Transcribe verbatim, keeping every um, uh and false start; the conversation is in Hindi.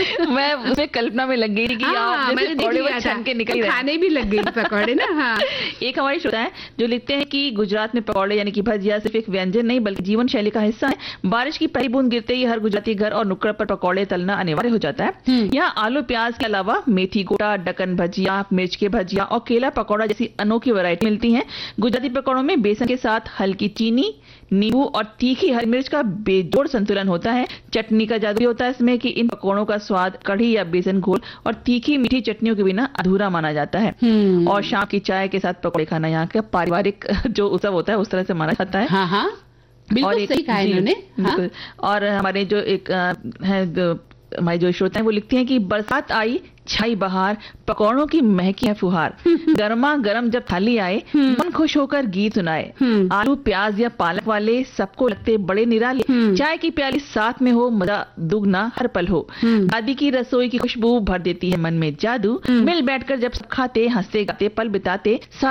मैं उसमें कल्पना में लग गई कि आप जैसे पकौड़े वो छन के निकल रहे हैं। खाने भी लग गई पकौड़े ना। हाँ। एक हमारे श्रोता है जो लिखते हैं कि गुजरात में पकौड़े यानी कि भजिया सिर्फ एक व्यंजन नहीं बल्कि जीवन शैली का हिस्सा है। बारिश की पहली बूंद गिरते ही हर गुजराती घर और नुक्कड़ पर पकौड़े तलना अनिवार्य हो जाता है। यहाँ आलू प्याज के अलावा मेथी गोटा, डकन भजिया, मिर्च के भजिया और केला पकौड़ा जैसी अनोखी वैरायटी मिलती है। गुजराती पकौड़ों में बेसन के साथ हल्की चीनी, नींबू और तीखी हरी मिर्च का बेजोड़ संतुलन होता है। चटनी का जादू होता है इसमें कि इन पकौड़ों का स्वाद कढ़ी या बेसन घोल और तीखी मीठी चटनियों के बिना अधूरा माना जाता है। और शाम की चाय के साथ पकौड़े खाना यहाँ का पारिवारिक जो उत्सव होता है उस तरह से माना जाता है। हाँ हाँ, बिल्कुल सही कहा इन्होंने। हाँ? और हमारे जो एक है हमारे जो श्रोता हैं वो लिखते हैं कि बरसात आई छाई बहार, पकौड़ों की महकी है फुहार, गर्मा गर्म जब थाली आए मन खुश होकर गीत सुनाए, आलू प्याज या पालक वाले सबको लगते बड़े निराले, चाय की प्याली साथ में हो मजा दुगना हर पल हो, दादी की रसोई की खुशबू भर देती है मन में जादू, मिल बैठकर जब सब खाते हंसते गाते पल बिताते